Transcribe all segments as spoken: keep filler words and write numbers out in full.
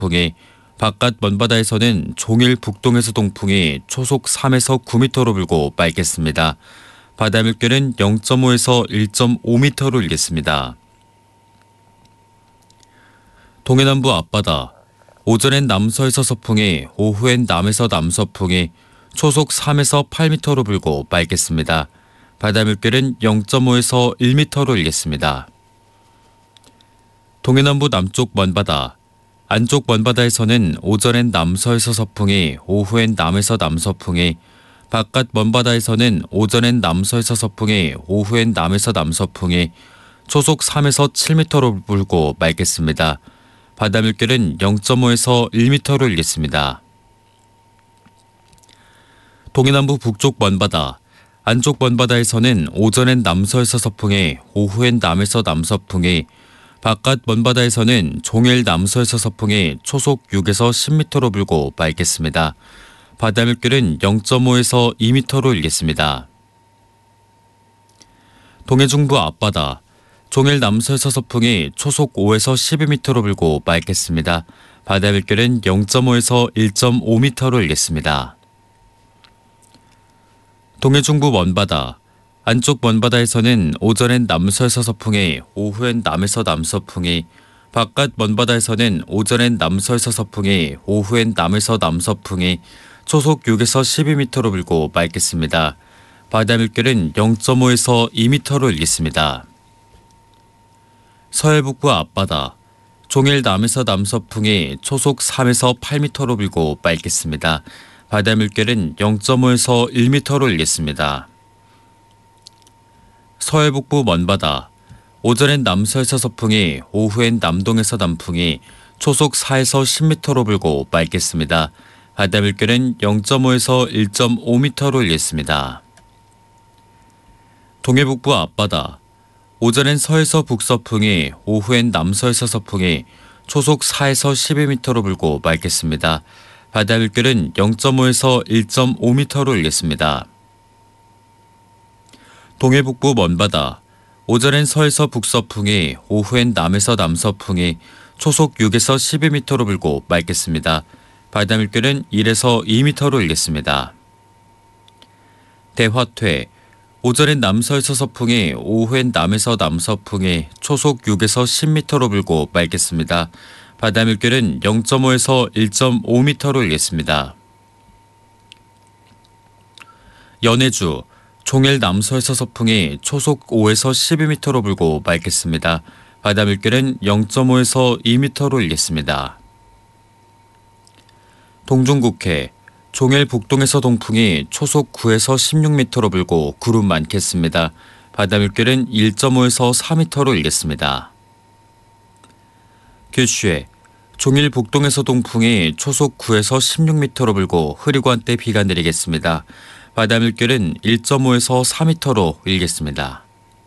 동풍이 바깥 먼바다에서는 종일 북동에서 동풍이 초속 삼에서 구 미터로 불고 맑겠습니다. 바다 물결은 영 점 오에서 일 점 오 미터로 일겠습니다. 동해남부 앞바다 오전엔 남서에서 서풍이 오후엔 남에서 남서풍이 초속 삼에서 팔 미터로 불고 맑겠습니다. 바다 물결은 영 점 오에서 일 미터로 일겠습니다. 동해남부 남쪽 먼바다 안쪽 먼바다에서는 오전엔 남서에서 서풍이 오후엔 남에서 남서풍이 바깥 먼바다에서는 오전엔 남서에서 서풍이 오후엔 남에서 남서풍이 초속 삼에서 칠 미터로 불고 맑겠습니다. 바다 물결은 영 점 오에서 일 미터로 일겠습니다. 동해남부 북쪽 먼바다 안쪽 먼바다에서는 오전엔 남서에서 서풍이 오후엔 남에서 남서풍이 바깥 먼바다에서는 종일 남서에서 서풍이 초속 육에서 십 미터로 불고 맑겠습니다. 바다 물결은 영 점 오에서 이 미터로 일겠습니다. 동해중부 앞바다 종일 남서에서 서풍이 초속 오에서 십이 미터로 불고 맑겠습니다. 바다 물결은 영 점 오에서 일 점 오 미터로 일겠습니다. 동해중부 먼바다 안쪽 먼바다에서는 오전엔 남서에서 서풍이 오후엔 남에서 남서풍이 바깥 먼바다에서는 오전엔 남서에서 서풍이 오후엔 남에서 남서풍이 초속 육에서 십이 미터로 불고 맑겠습니다. 바다 물결은 영 점 오에서 이 미터로 일겠습니다. 서해북부 앞바다 종일 남에서 남서풍이 초속 삼에서 팔 미터로 불고 맑겠습니다. 바다 물결은 영 점 오에서 일 미터로 일겠습니다. 서해북부 먼바다 오전엔 남서에서 서풍이 오후엔 남동에서 남풍이 초속 사에서 십 미터로 불고 맑겠습니다. 바다 물결은 영 점 오에서 일 점 오 미터로 일겠습니다. 동해북부 앞바다 오전엔 서에서 북서풍이 오후엔 남서에서 서풍이 초속 사에서 십이 미터로 불고 맑겠습니다. 바다 물결은 영 점 오에서 일 점 오 미터로 일겠습니다. 동해북부 먼바다 오전엔 서에서 북서풍이 오후엔 남에서 남서풍이 초속 육에서 십이 미터로 불고 맑겠습니다. 바다 물결은 일에서 이 미터로 일겠습니다. 대화퇴 오전엔 남서에서 서풍이 오후엔 남에서 남서풍이 초속 육에서 십 미터로 불고 맑겠습니다. 바다 물결은 영 점 오에서 일 점 오 미터로 일겠습니다. 연해주 종일 남서에서 서풍이 초속 오에서 십이 미터로 불고 맑겠습니다. 바다 물결은 영 점 오에서 이 미터로 일겠습니다. 동중국해 종일 북동에서 동풍이 초속 구에서 십육 미터로 불고 구름 많겠습니다. 바다 물결은 일 점 오에서 사 미터로 일겠습니다. 규슈에 종일 북동에서 동풍이 초속 구에서 십육 미터로 불고 흐리고 한때 비가 내리겠습니다. 바다 물결은 일 점 오에서 사 미터로 일겠습니다.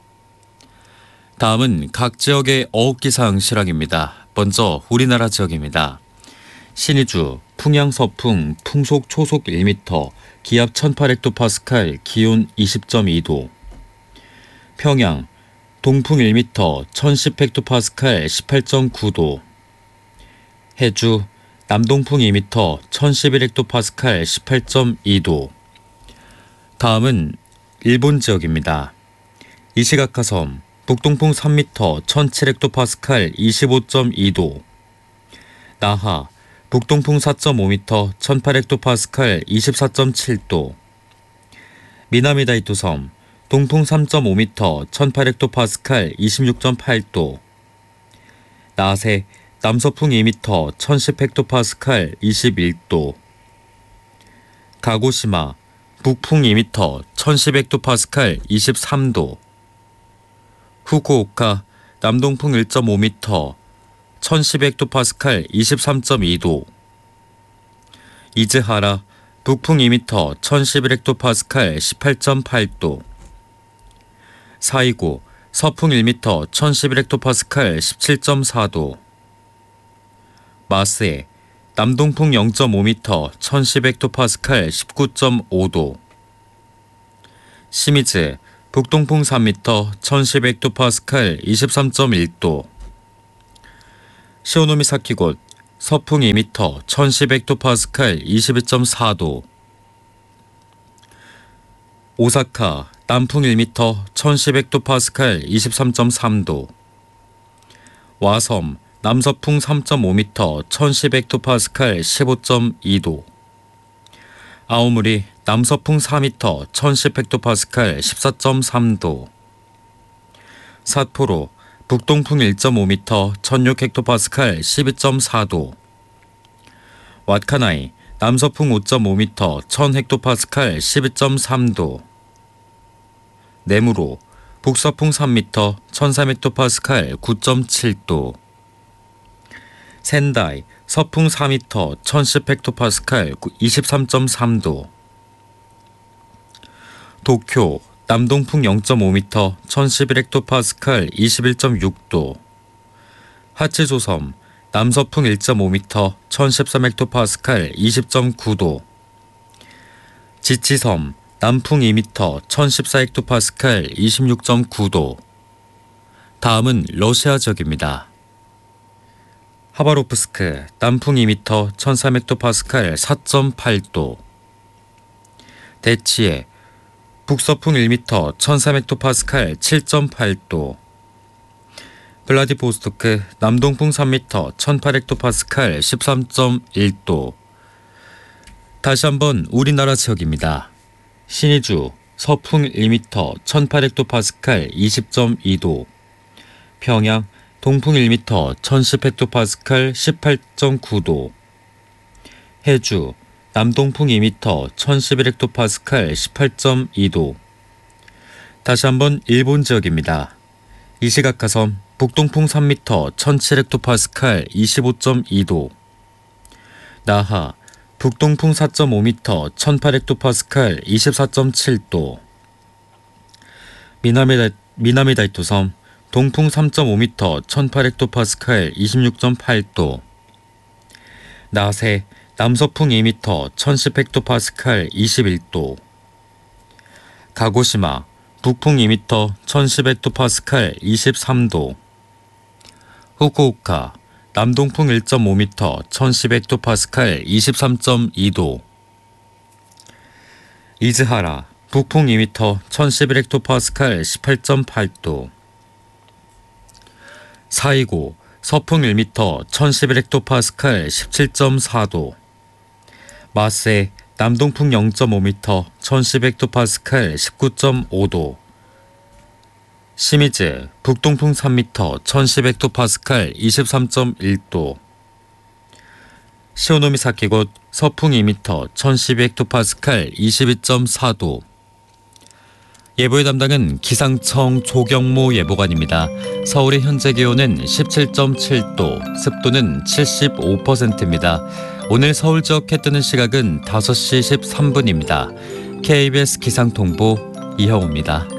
다음은 각 지역의 어업기상 실황입니다. 먼저 우리나라 지역입니다. 신의주 풍양 서풍 풍속 초속 일 미터 기압 천팔 헥토파스칼 기온 이십 점 이 도 평양 동풍 일 미터 천십 헥토파스칼 십팔 점 구 도 해주 남동풍 이 미터 천십일 헥토파스칼 십팔 점 이 도 다음은 일본 지역입니다. 이시가카섬 북동풍 삼 미터 천칠 헥토파스칼 이십오 점 이 도 나하 북동풍 사 점 오 미터 천팔 헥토파스칼 이십사 점 칠 도 미나미다이토섬 동풍 삼 점 오 미터 천팔 헥토파스칼 이십육 점 팔 도 나세 남서풍 이 미터 천십 헥토파스칼 이십일 도 가고시마 북풍 이 미터 천십 헥토파스칼 이십삼 도 후쿠오카 남동풍 일 점 오 미터 천십 헥토파스칼 이십삼 점 이 도 이즈하라 북풍 이 미터 천십일 헥토파스칼 십팔 점 팔 도 사이고 서풍 일 미터 천십일 헥토파스칼 십칠 점 사 도 마스에 남동풍 영 점 오 미터 천십 헥토파스칼 십구 점 오 도 시미즈 북동풍 삼 미터 천십 헥토파스칼 이십삼 점 일 도 시오노미사키곳 서풍 이 미터 천십 헥토파스칼 이십이 점 사 도. 오사카 남풍 일 미터 천십 헥토파스칼 이십삼 점 삼 도. 와섬 남서풍 삼 점 오 미터 천십 헥토파스칼 십오 점 이 도. 아오무리 남서풍 사 미터 천십 헥토파스칼 십사 점 삼 도. 삿포로 북동풍 일 점 오 미터 천육 헥토파스칼 십이 점 사 도. 왓카나이 남서풍 오 점 오 미터 천 헥토파스칼 십이 점 삼 도. 네무로 북서풍 삼 미터 천삼 헥토파스칼 구 점 칠 도. 센다이 서풍 사 미터 천십 헥토파스칼 이십삼 점 삼 도. 도쿄 남동풍 영 점 오 미터 천십일 헥토파스칼 이십일 점 육 도. 하치조섬 남서풍 일 점 오 미터 천십삼 헥토파스칼 이십 점 구 도. 지치섬 남풍 이 미터 천십사 헥토파스칼 이십육 점 구 도. 다음은 러시아 지역입니다. 하바로프스크 남풍 이 미터 천삼 헥토파스칼 사 점 팔 도. 대치에 북서풍 일 미터 천삼 헥토파스칼 칠 점 팔 도. 블라디보스토크 남동풍 삼 미터 천팔 헥토파스칼 십삼 점 일 도. 다시 한번 우리나라 지역입니다. 신의주 서풍 일 미터 천팔 헥토파스칼 이십 점 이 도. 평양 동풍 일 미터 천십 헥토파스칼 십팔 점 구 도. 해주 남동풍 이 미터 천십일 헥토파스칼 십팔 점 이 도. 다시 한번 일본 지역입니다. 이시가카섬 북동풍 삼 미터 천칠 헥토파스칼 이십오 점 이 도. 나하 북동풍 사 점 오 미터 천팔 헥토파스칼 이십사 점 칠 도. 미나미다이, 미나미다이토섬 동풍 삼 점 오 미터 천팔 헥토파스칼 이십육 점 팔 도. 나세 남서풍 이 미터 천십 헥토파스칼 이십일 도. 가고시마 북풍 이 미터 천십 헥토파스칼 이십삼 도. 후쿠오카 남동풍 일 점 오 미터 천십 헥토파스칼 이십삼 점 이 도. 이즈하라 북풍 이 미터 천십일 헥토파스칼 십팔 점 팔 도. 사이고 서풍 일 미터 천십일 헥토파스칼 십칠 점 사 도. 마세 남동풍 영 점 오 미터 천십 헥토파스칼 십구 점 오 도. 시미즈 북동풍 삼 미터 천십 헥토파스칼 이십삼 점 일 도. 시오노미사키곳 서풍 이 미터 천십이 헥토파스칼 이십이 점 사 도. 예보의 담당은 기상청 조경모 예보관입니다. 서울의 현재 기온은 십칠 점 칠 도, 습도는 칠십오 퍼센트입니다. 오늘 서울 지역 해 뜨는 시각은 다섯 시 십삼 분입니다. 케이비에스 기상통보 이형우입니다.